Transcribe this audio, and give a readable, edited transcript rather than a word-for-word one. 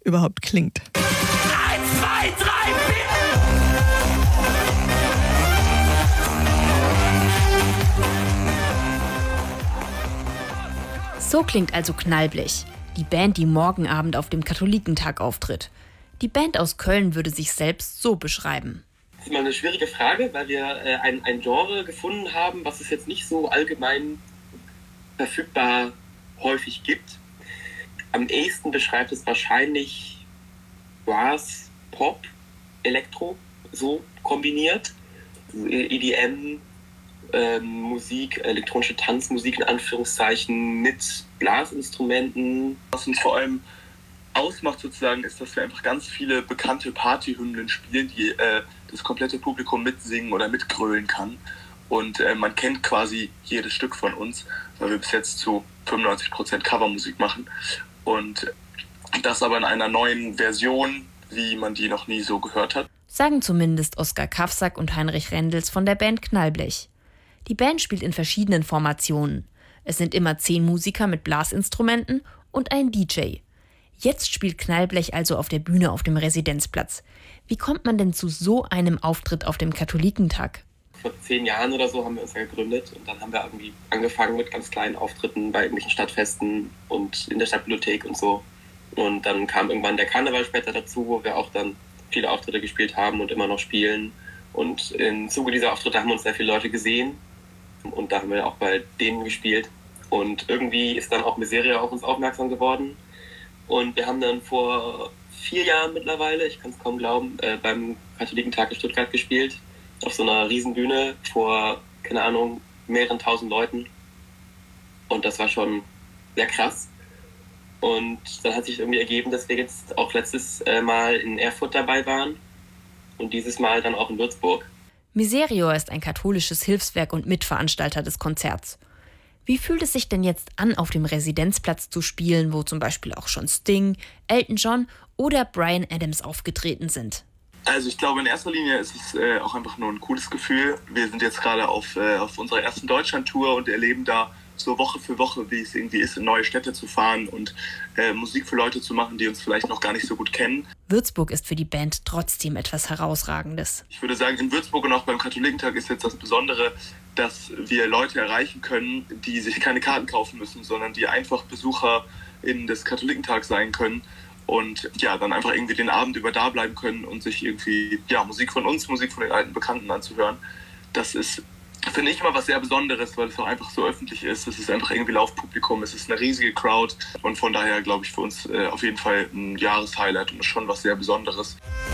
überhaupt klingt. 1, 2, 3, 4! So klingt also Knallblech, die Band, die morgen Abend auf dem Katholikentag auftritt. Die Band aus Köln würde sich selbst so beschreiben. Das ist immer eine schwierige Frage, weil wir ein Genre gefunden haben, was es jetzt nicht so allgemein verfügbar häufig gibt. Am ehesten beschreibt es wahrscheinlich Brass, Pop, Elektro, so kombiniert. EDM, Musik, elektronische Tanzmusik in Anführungszeichen mit Blasinstrumenten. Was uns vor allem ausmacht sozusagen, ist, dass wir einfach ganz viele bekannte Partyhymnen spielen, die das komplette Publikum mitsingen oder mitgrölen kann. Und man kennt quasi jedes Stück von uns, weil wir bis jetzt zu 95% Covermusik machen. Und das aber in einer neuen Version, wie man die noch nie so gehört hat. Sagen zumindest Oskar Kafsak und Heinrich Rendels von der Band Knallblech. Die Band spielt in verschiedenen Formationen. Es sind immer 10 Musiker mit Blasinstrumenten und ein DJ. Jetzt spielt Knallblech also auf der Bühne auf dem Residenzplatz. Wie kommt man denn zu so einem Auftritt auf dem Katholikentag? Vor 10 Jahren oder so haben wir uns ja gegründet und dann haben wir irgendwie angefangen mit ganz kleinen Auftritten bei irgendwelchen Stadtfesten und in der Stadtbibliothek und so. Und dann kam irgendwann der Karneval später dazu, wo wir auch dann viele Auftritte gespielt haben und immer noch spielen. Und im Zuge dieser Auftritte haben uns sehr viele Leute gesehen und da haben wir auch bei denen gespielt. Und irgendwie ist dann auch Miseria auf uns aufmerksam geworden. Und wir haben dann vor 4 Jahren mittlerweile, ich kann es kaum glauben, beim Katholikentag in Stuttgart gespielt. Auf so einer Riesenbühne vor, keine Ahnung, mehreren tausend Leuten. Und das war schon sehr krass. Und dann hat sich irgendwie ergeben, dass wir jetzt auch letztes Mal in Erfurt dabei waren und dieses Mal dann auch in Würzburg. Miserio ist ein katholisches Hilfswerk und Mitveranstalter des Konzerts. Wie fühlt es sich denn jetzt an, auf dem Residenzplatz zu spielen, wo zum Beispiel auch schon Sting, Elton John oder Bryan Adams aufgetreten sind? Also ich glaube, in erster Linie ist es auch einfach nur ein cooles Gefühl. Wir sind jetzt gerade auf unserer ersten Deutschland-Tour und erleben da so Woche für Woche, wie es irgendwie ist, in neue Städte zu fahren und Musik für Leute zu machen, die uns vielleicht noch gar nicht so gut kennen. Würzburg ist für die Band trotzdem etwas Herausragendes. Ich würde sagen, in Würzburg und auch beim Katholikentag ist jetzt das Besondere, dass wir Leute erreichen können, die sich keine Karten kaufen müssen, sondern die einfach BesucherInnen des Katholikentags sein können. Und ja, dann einfach irgendwie den Abend über da bleiben können und sich irgendwie Musik von uns, Musik von den alten Bekannten anzuhören. Das ist, finde ich, immer was sehr Besonderes, weil es auch einfach so öffentlich ist. Es ist einfach irgendwie Laufpublikum, es ist eine riesige Crowd und von daher glaube ich für uns auf jeden Fall ein Jahreshighlight und schon was sehr Besonderes.